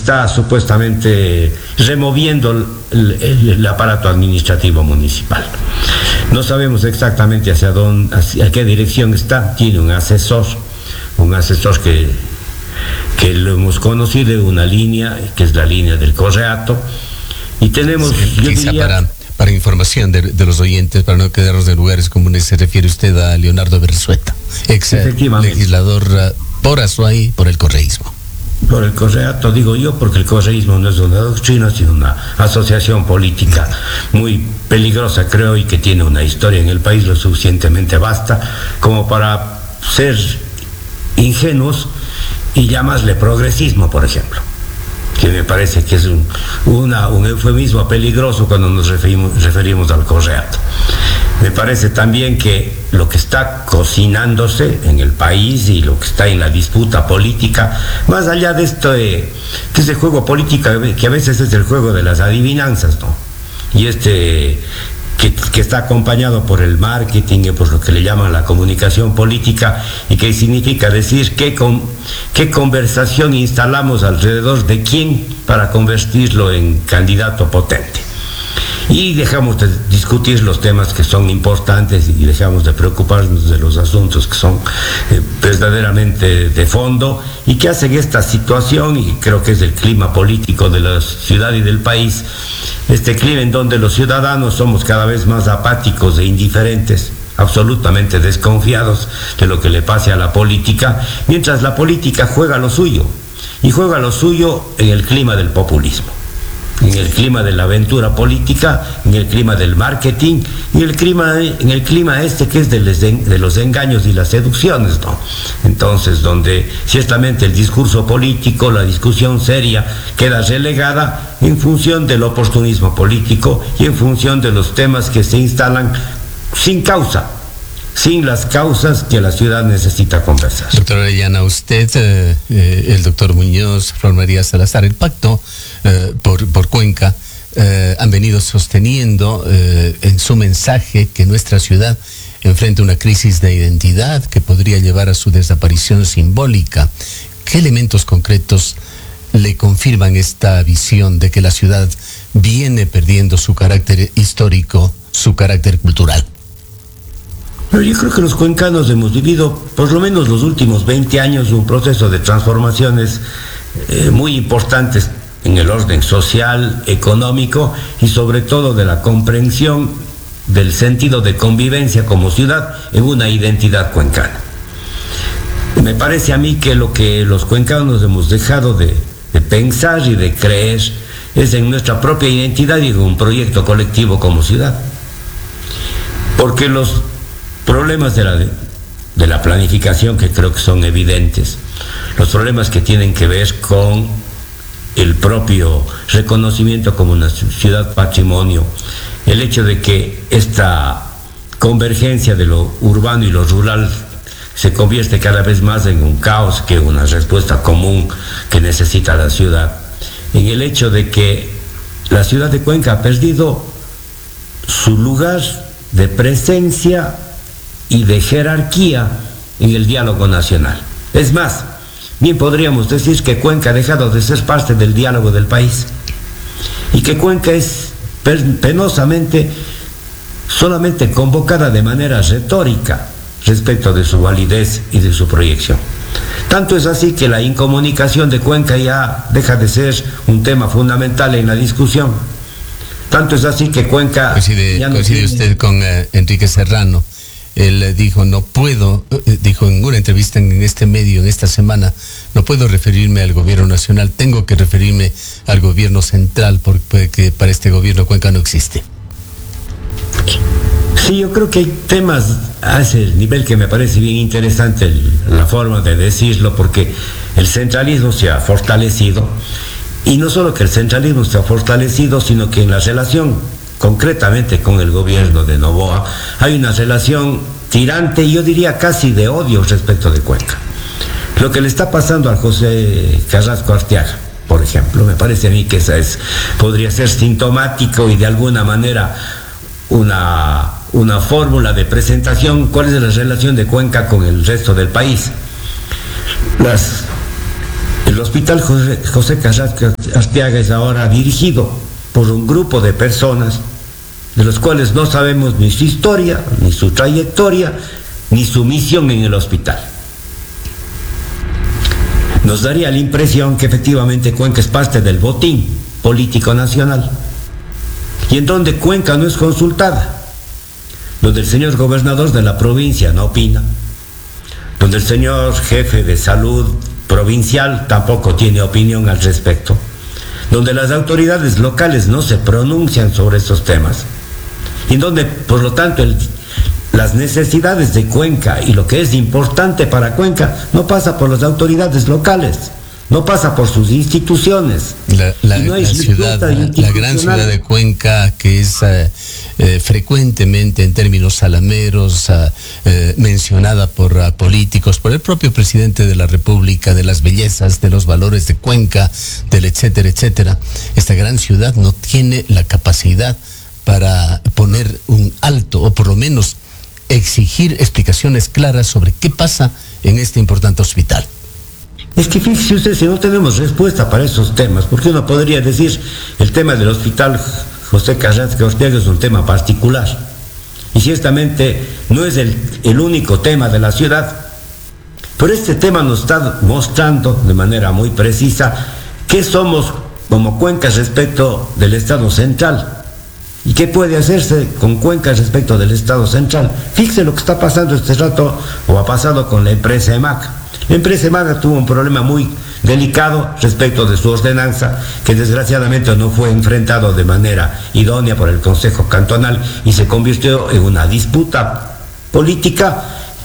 está supuestamente removiendo el aparato administrativo municipal. No sabemos exactamente hacia qué dirección está. Tiene un asesor que lo hemos conocido, una línea que es la línea del Correato, y tenemos, sí, yo diría, para información de los oyentes, para no quedarnos de lugares comunes, se refiere usted a Leonardo Bersueta, ex legislador por Azuay, por el correísmo. Por el Correato, digo yo, porque el correísmo no es una doctrina, sino una asociación política muy peligrosa, creo, y que tiene una historia en el país lo suficientemente vasta como para ser ingenuos y llamarle progresismo, por ejemplo, que me parece que es un eufemismo peligroso cuando nos referimos al Correato. Me parece también que lo que está cocinándose en el país y lo que está en la disputa política, más allá de esto, que ese juego político que a veces es el juego de las adivinanzas, ¿no? Y que está acompañado por el marketing, por lo que le llaman la comunicación política, y que significa decir qué conversación instalamos alrededor de quién para convertirlo en candidato potente. Y dejamos de discutir los temas que son importantes y dejamos de preocuparnos de los asuntos que son verdaderamente de fondo y que hacen esta situación, y creo que es el clima político de la ciudad y del país, este clima en donde los ciudadanos somos cada vez más apáticos e indiferentes, absolutamente desconfiados de lo que le pase a la política, mientras la política juega lo suyo, y juega lo suyo en el clima del populismo, en el clima de la aventura política, en el clima del marketing, y en el clima este que es de los engaños y las seducciones, ¿no? Entonces, donde ciertamente el discurso político, la discusión seria, queda relegada en función del oportunismo político y en función de los temas que se instalan sin causa, sin las causas que la ciudad necesita conversar. Doctor Orellana, usted, el doctor Muñoz, Flor María Salazar, el pacto por Cuenca, han venido sosteniendo en su mensaje que nuestra ciudad enfrenta una crisis de identidad que podría llevar a su desaparición simbólica. ¿Qué elementos concretos le confirman esta visión de que la ciudad viene perdiendo su carácter histórico, su carácter cultural? Pero yo creo que los cuencanos hemos vivido, por lo menos los últimos 20 años, un proceso de transformaciones muy importantes en el orden social, económico y sobre todo de la comprensión del sentido de convivencia como ciudad en una identidad cuencana. Me parece a mí que lo que los cuencanos hemos dejado de pensar y de creer es en nuestra propia identidad y en un proyecto colectivo como ciudad. Porque los problemas de la planificación, que creo que son evidentes, los problemas que tienen que ver con el propio reconocimiento como una ciudad patrimonio, el hecho de que esta convergencia de lo urbano y lo rural se convierte cada vez más en un caos que una respuesta común que necesita la ciudad, en el hecho de que la ciudad de Cuenca ha perdido su lugar de presencia y de jerarquía en el diálogo nacional. Es más, bien podríamos decir que Cuenca ha dejado de ser parte del diálogo del país y que Cuenca es penosamente solamente convocada de manera retórica respecto de su validez y de su proyección. Tanto es así que la incomunicación de Cuenca ya deja de ser un tema fundamental en la discusión. Tanto es así que Cuenca... Coincide usted con Enrique Serrano. Él dijo, dijo en una entrevista en este medio, en esta semana, no puedo referirme al gobierno nacional, tengo que referirme al gobierno central, porque para este gobierno Cuenca no existe. Sí, yo creo que hay temas a ese nivel que me parece bien interesante la forma de decirlo, porque el centralismo se ha fortalecido, y no solo que el centralismo se ha fortalecido, sino que en la relación concretamente con el gobierno de Noboa hay una relación tirante, y yo diría casi de odio respecto de Cuenca. Lo que le está pasando a José Carrasco Arteaga, por ejemplo, me parece a mí que podría ser sintomático y de alguna manera una fórmula de presentación cuál es la relación de Cuenca con el resto del país. El El hospital José Carrasco Arteaga es ahora dirigido por un grupo de personas de los cuales no sabemos ni su historia, ni su trayectoria, ni su misión en el hospital. Nos daría la impresión que efectivamente Cuenca es parte del botín político nacional, y en donde Cuenca no es consultada, donde el señor gobernador de la provincia no opina, donde el señor jefe de salud provincial tampoco tiene opinión al respecto, donde las autoridades locales no se pronuncian sobre estos temas, y en donde, por lo tanto, las necesidades de Cuenca y lo que es importante para Cuenca no pasa por las autoridades locales, no pasa por sus instituciones. La gran ciudad de Cuenca, que es frecuentemente en términos salameros mencionada por políticos, por el propio presidente de la República, de las bellezas, de los valores de Cuenca, del etcétera, etcétera. Esta gran ciudad no tiene la capacidad para poner un alto, o por lo menos exigir explicaciones claras sobre qué pasa en este importante hospital. Es que fíjese usted, si no tenemos respuesta para esos temas, porque uno podría decir, el tema del hospital José Carrasco Arteaga es un tema particular, y ciertamente no es el único tema de la ciudad, pero este tema nos está mostrando de manera muy precisa qué somos como Cuenca respecto del Estado central, y qué puede hacerse con Cuenca respecto del Estado central. Fíjese lo que está pasando este rato, o ha pasado con la empresa EMAC. La empresa EMAC tuvo un problema muy delicado respecto de su ordenanza, que desgraciadamente no fue enfrentado de manera idónea por el Consejo Cantonal y se convirtió en una disputa política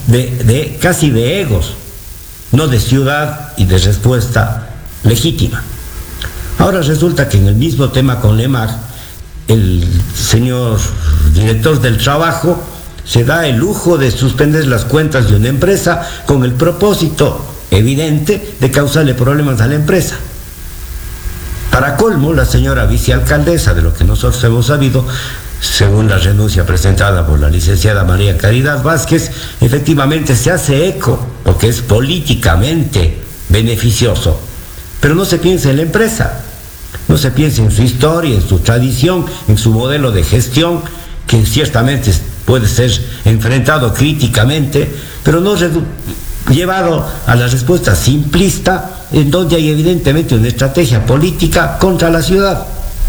casi de egos, no de ciudad y de respuesta legítima. Ahora resulta que en el mismo tema con la EMAC, el señor director del trabajo se da el lujo de suspender las cuentas de una empresa con el propósito evidente de causarle problemas a la empresa. Para colmo, la señora vicealcaldesa, de lo que nosotros hemos sabido, según la renuncia presentada por la licenciada María Caridad Vázquez, efectivamente se hace eco, porque es políticamente beneficioso, pero no se piensa en la empresa, no se piensa en su historia, en su tradición, en su modelo de gestión, que ciertamente puede ser enfrentado críticamente, pero no llevado a la respuesta simplista, en donde hay evidentemente una estrategia política contra la ciudad.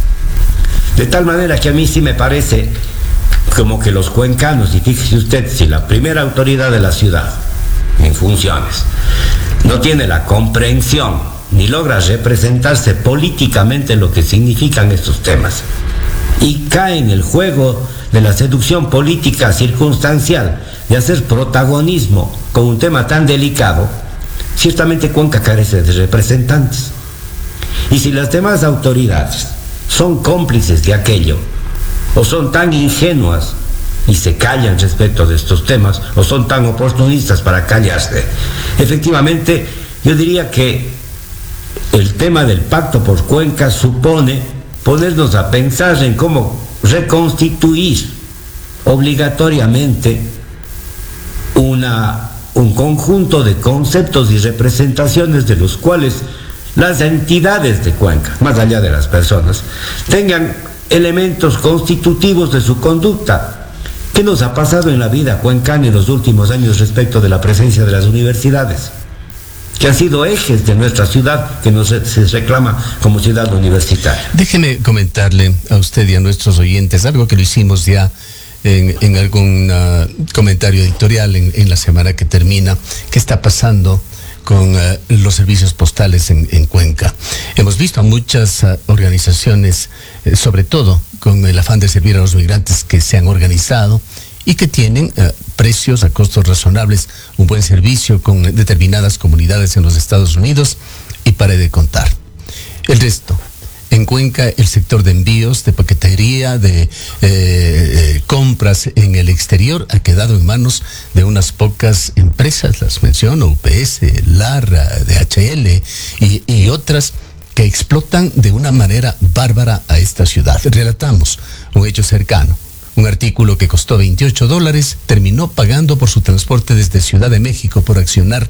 De tal manera que a mí sí me parece como que los cuencanos, y fíjese usted, si la primera autoridad de la ciudad en funciones no tiene la comprensión ni logra representarse políticamente lo que significan estos temas, y cae en el juego de la seducción política circunstancial, de hacer protagonismo con un tema tan delicado, ciertamente Cuenca carece de representantes. Y si las demás autoridades son cómplices de aquello, o son tan ingenuas y se callan respecto de estos temas, o son tan oportunistas para callarse, efectivamente yo diría que el tema del pacto por Cuenca supone ponernos a pensar en cómo reconstituir obligatoriamente un conjunto de conceptos y representaciones de los cuales las entidades de Cuenca, más allá de las personas, tengan elementos constitutivos de su conducta. ¿Qué nos ha pasado en la vida cuencana en los últimos años respecto de la presencia de las universidades, que han sido ejes de nuestra ciudad, que se reclama como ciudad universitaria? Déjeme comentarle a usted y a nuestros oyentes algo que lo hicimos ya en algún comentario editorial en la semana que termina. ¿Qué está pasando con los servicios postales en Cuenca? Hemos visto a muchas organizaciones, sobre todo con el afán de servir a los migrantes, que se han organizado y que tienen precios a costos razonables, un buen servicio con determinadas comunidades en los Estados Unidos, y pare de contar. El resto, en Cuenca, el sector de envíos, de paquetería, de compras en el exterior ha quedado en manos de unas pocas empresas, las menciono, UPS, Larra, DHL y otras, que explotan de una manera bárbara a esta ciudad. Relatamos un hecho cercano. Un artículo que costó $28 terminó pagando por su transporte desde Ciudad de México por Accionar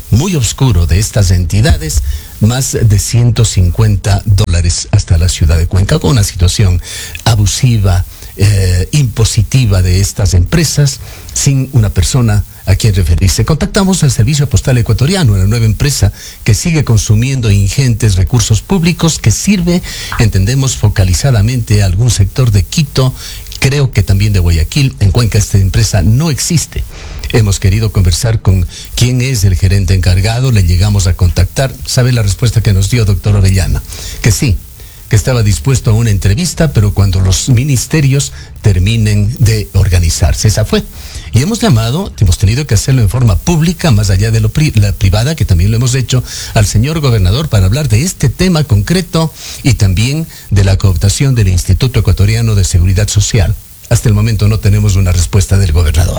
muy oscuro de estas entidades, más de $150 hasta la ciudad de Cuenca, con una situación abusiva, impositiva de estas empresas, sin una persona a quien referirse. Contactamos al Servicio Postal Ecuatoriano, una nueva empresa que sigue consumiendo ingentes recursos públicos, que sirve, entendemos, focalizadamente a algún sector de Quito, creo que también de Guayaquil. En Cuenca esta empresa no existe. Hemos querido conversar con quién es el gerente encargado, le llegamos a contactar. ¿Sabe la respuesta que nos dio, doctor Orellana? Que sí, que estaba dispuesto a una entrevista, pero cuando los ministerios terminen de organizarse. Esa fue. Y hemos tenido que hacerlo en forma pública, más allá de la privada, que también lo hemos hecho, al señor gobernador para hablar de este tema concreto y también de la cooptación del Instituto Ecuatoriano de Seguridad Social. Hasta el momento no tenemos una respuesta del gobernador.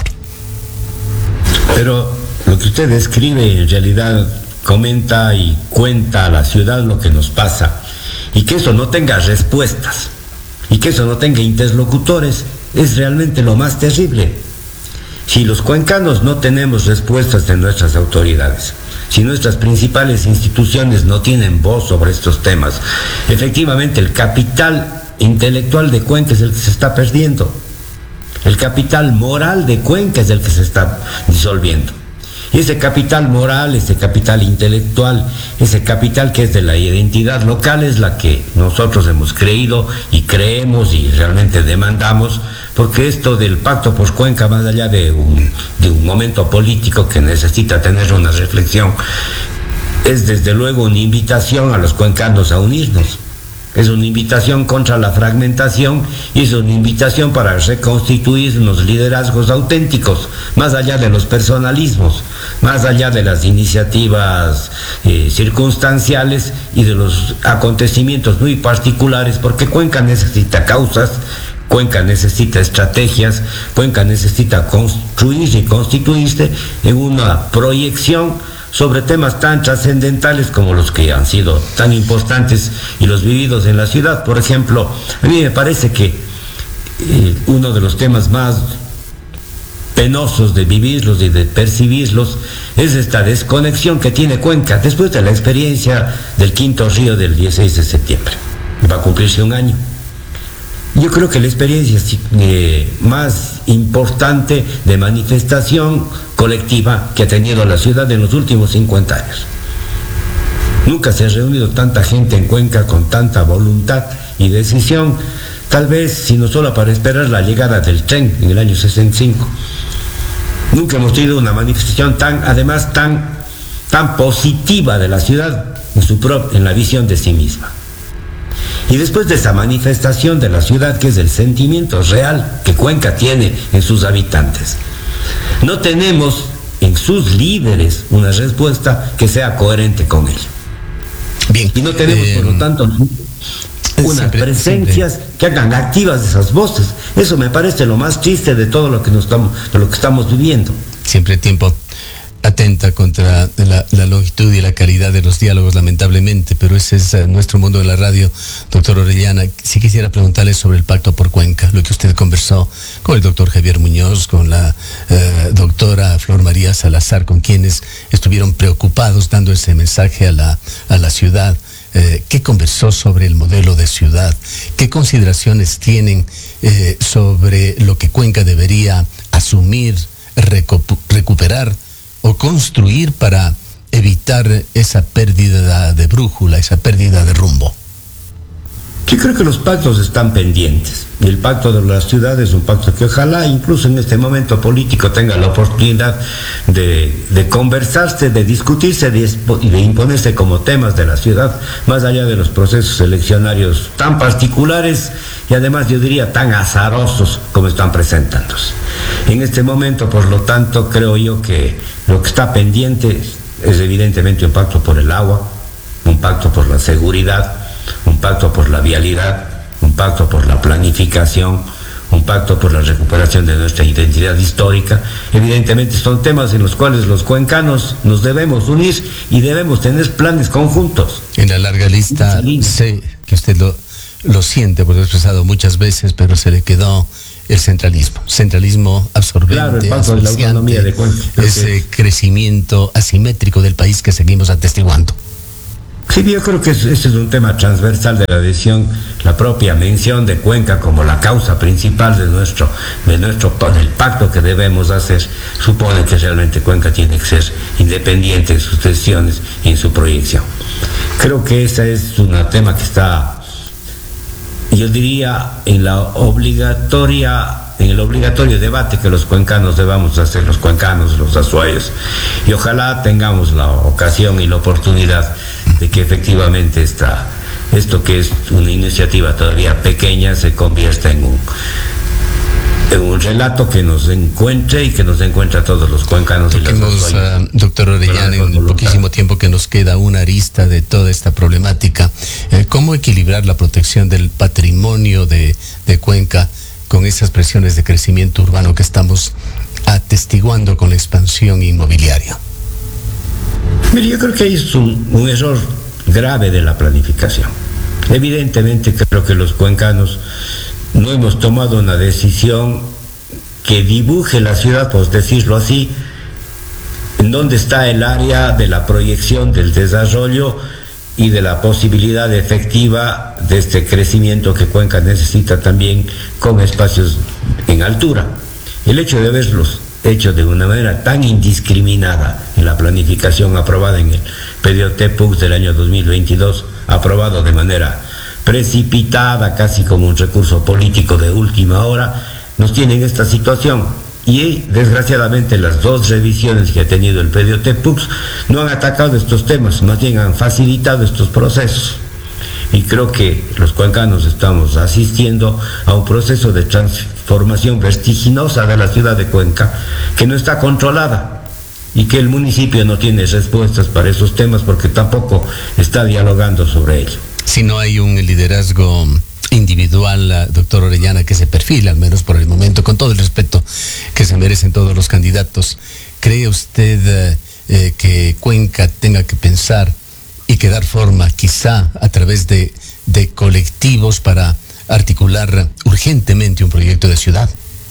Pero lo que usted describe en realidad comenta y cuenta a la ciudad lo que nos pasa, y que eso no tenga respuestas y que eso no tenga interlocutores es realmente lo más terrible. Si los cuencanos no tenemos respuestas de nuestras autoridades, si nuestras principales instituciones no tienen voz sobre estos temas, efectivamente el capital intelectual de Cuenca es el que se está perdiendo. El capital moral de Cuenca es el que se está disolviendo. Y ese capital moral, ese capital intelectual, ese capital que es de la identidad local es la que nosotros hemos creído y creemos y realmente demandamos, porque esto del pacto por Cuenca, más allá de un momento político que necesita tener una reflexión, es desde luego una invitación a los cuencanos a unirnos. Es una invitación contra la fragmentación y es una invitación para reconstituir unos liderazgos auténticos, más allá de los personalismos, más allá de las iniciativas circunstanciales y de los acontecimientos muy particulares, porque Cuenca necesita causas, Cuenca necesita estrategias, Cuenca necesita construirse y constituirse en una proyección sobre temas tan trascendentales como los que han sido tan importantes y los vividos en la ciudad. Por ejemplo, a mí me parece que uno de los temas más penosos de vivirlos y de percibirlos es esta desconexión que tiene Cuenca después de la experiencia del Quinto Río del 16 de septiembre. Va a cumplirse un año. Yo creo que la experiencia más importante de manifestación colectiva que ha tenido la ciudad en los últimos 50 años. Nunca se ha reunido tanta gente en Cuenca con tanta voluntad y decisión, tal vez sino solo para esperar la llegada del tren en el año 65. Nunca hemos tenido una manifestación tan positiva de la ciudad en la visión de sí misma. Y después de esa manifestación de la ciudad, que es el sentimiento real que Cuenca tiene en sus habitantes, no tenemos en sus líderes una respuesta que sea coherente con ello. Bien. Y no tenemos, por lo tanto, unas presencias que hagan activas esas voces. Eso me parece lo más triste de todo lo que estamos viviendo. Siempre tiempo atenta contra la longitud y la calidad de los diálogos, lamentablemente, pero ese es nuestro mundo de la radio. Doctor Orellana, si quisiera preguntarle sobre el Pacto por Cuenca, lo que usted conversó con el doctor Javier Muñoz, con la doctora Flor María Salazar, con quienes estuvieron preocupados dando ese mensaje a la ciudad. ¿Qué conversó sobre el modelo de ciudad? ¿Qué consideraciones tienen sobre lo que Cuenca debería asumir, recuperar o construir para evitar esa pérdida de brújula, esa pérdida de rumbo? Yo creo que los pactos están pendientes. Y el pacto de la ciudad es un pacto que ojalá incluso en este momento político tenga la oportunidad de conversarse, de discutirse y de imponerse como temas de la ciudad, más allá de los procesos eleccionarios tan particulares y además yo diría tan azarosos como están presentándose. En este momento, por lo tanto, creo yo que lo que está pendiente es evidentemente un pacto por el agua, un pacto por la seguridad, un pacto por la vialidad, un pacto por la planificación, un pacto por la recuperación de nuestra identidad histórica. Evidentemente son temas en los cuales los cuencanos nos debemos unir y debemos tener planes conjuntos. En la larga lista, sé que usted lo siente, porque lo he expresado muchas veces, pero se le quedó el centralismo absorbente, claro, el paso de la autonomía de Cuenca, ese crecimiento asimétrico del país que seguimos atestiguando. Sí, yo creo que ese es un tema transversal de la decisión, la propia mención de Cuenca como la causa principal del pacto que debemos hacer, supone que realmente Cuenca tiene que ser independiente en sus decisiones y en su proyección. Creo que ese es un tema que está, yo diría, en el obligatorio debate que los cuencanos debamos hacer, los cuencanos, los azuayos, y ojalá tengamos la ocasión y la oportunidad de que efectivamente esto que es una iniciativa todavía pequeña se convierta en un relato que nos encuentre y que nos encuentre a todos los cuencanos. Toquemos, doctor Orellana, en el poquísimo tiempo que nos queda, una arista de toda esta problemática. ¿Cómo equilibrar la protección del patrimonio de Cuenca con esas presiones de crecimiento urbano que estamos atestiguando con la expansión inmobiliaria? Mire, yo creo que es un error grave de la planificación. Evidentemente creo que los cuencanos no hemos tomado una decisión que dibuje la ciudad, por decirlo así, en donde está el área de la proyección del desarrollo y de la posibilidad efectiva de este crecimiento que Cuenca necesita también con espacios en altura. El hecho de haberlos hecho de una manera tan indiscriminada en la planificación aprobada en el PDOT-PUX del año 2022, aprobado de manera precipitada, casi como un recurso político de última hora, nos tiene en esta situación. Y desgraciadamente las dos revisiones que ha tenido el PDOT-PUX no han atacado estos temas, más bien han facilitado estos procesos. Y creo que los cuencanos estamos asistiendo a un proceso de transformación vertiginosa de la ciudad de Cuenca, que no está controlada y que el municipio no tiene respuestas para esos temas porque tampoco está dialogando sobre ello. Si no hay un liderazgo individual, doctor Orellana, que se perfila, al menos por el momento, con todo el respeto que se merecen todos los candidatos, ¿cree usted que Cuenca tenga que pensar y que dar forma quizá a través de colectivos para articular urgentemente un proyecto de ciudad?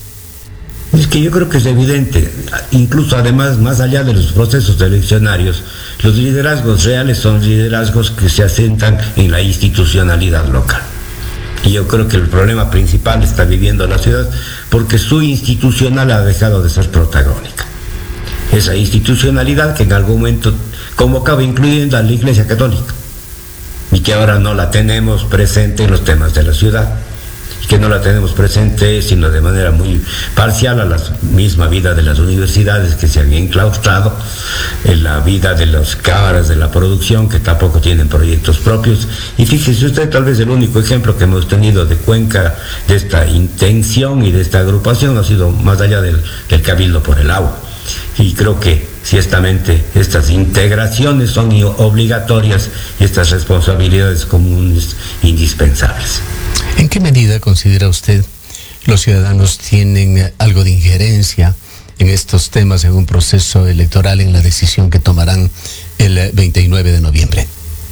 Es que yo creo que es evidente, incluso además, más allá de los procesos eleccionarios, los liderazgos reales son liderazgos que se asentan en la institucionalidad local. Y yo creo que el problema principal está viviendo la ciudad porque su institucional ha dejado de ser protagónica. Esa institucionalidad que en algún momento convocaba incluyendo a la Iglesia Católica y que ahora no la tenemos presente en los temas de la ciudad, y que no la tenemos presente sino de manera muy parcial a la misma vida de las universidades que se han enclaustrado, en la vida de las cámaras de la producción que tampoco tienen proyectos propios. Y fíjese usted, tal vez el único ejemplo que hemos tenido de Cuenca, de esta intención y de esta agrupación, ha sido más allá del Cabildo por el Agua. Y creo que ciertamente estas integraciones son obligatorias y estas responsabilidades comunes indispensables. ¿En qué medida considera usted los ciudadanos tienen algo de injerencia en estos temas en un proceso electoral, en la decisión que tomarán el 29 de noviembre?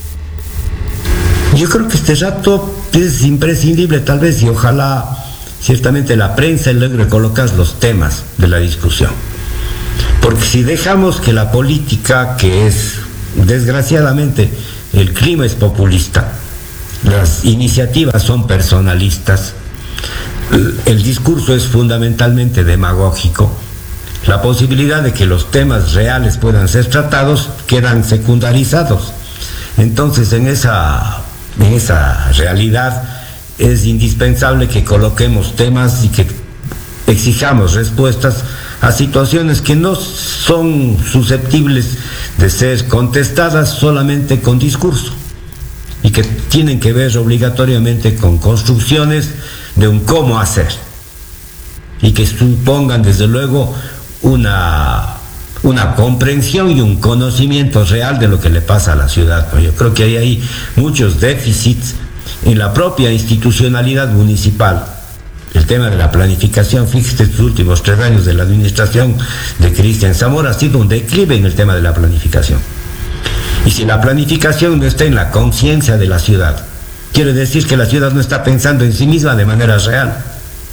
Yo creo que este rato es imprescindible tal vez, y ojalá ciertamente la prensa logre colocar los temas de la discusión. Porque si dejamos que la política, que es desgraciadamente el clima es populista, las iniciativas son personalistas, el discurso es fundamentalmente demagógico, la posibilidad de que los temas reales puedan ser tratados quedan secundarizados. Entonces en esa realidad es indispensable que coloquemos temas y que exijamos respuestas a situaciones que no son susceptibles de ser contestadas solamente con discurso y que tienen que ver obligatoriamente con construcciones de un cómo hacer y que supongan desde luego una comprensión y un conocimiento real de lo que le pasa a la ciudad. Yo creo que hay ahí muchos déficits en la propia institucionalidad municipal. El tema de la planificación, fíjese, estos últimos 3 años de la administración de Cristian Zamora ha sido un declive en el tema de la planificación. Y si la planificación no está en la conciencia de la ciudad, quiere decir que la ciudad no está pensando en sí misma de manera real.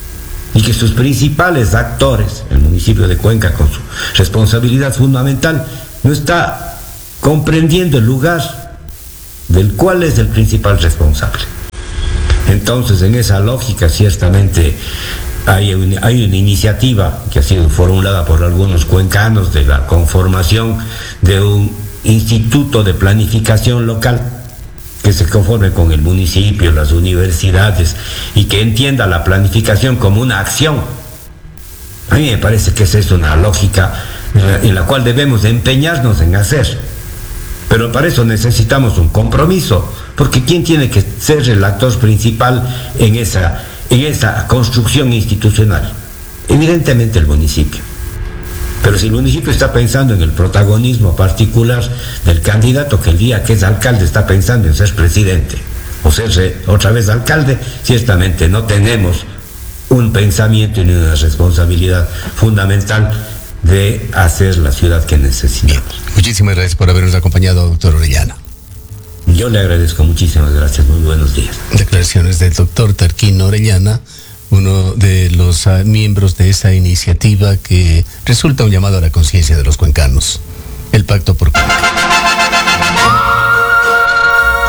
y que sus principales actores, el municipio de Cuenca con su responsabilidad fundamental, no está comprendiendo el lugar del cual es el principal responsable. Entonces, en esa lógica, ciertamente hay una iniciativa que ha sido formulada por algunos cuencanos de la conformación de un instituto de planificación local que se conforme con el municipio, las universidades, y que entienda la planificación como una acción. A mí me parece que esa es una lógica en la cual debemos empeñarnos en hacer. Pero para eso necesitamos un compromiso, porque ¿quién tiene que ser el actor principal en esa construcción institucional? Evidentemente el municipio. Pero si el municipio está pensando en el protagonismo particular del candidato, que el día que es alcalde está pensando en ser presidente o ser otra vez alcalde, ciertamente no tenemos un pensamiento ni una responsabilidad fundamental de hacer la ciudad que necesitamos. Bien. Muchísimas gracias por habernos acompañado, doctor Orellana. Yo le agradezco, muchísimas gracias, muy buenos días. Declaraciones del doctor Tarquín Orellana, uno de los miembros de esa iniciativa que resulta un llamado a la conciencia de los cuencanos. El Pacto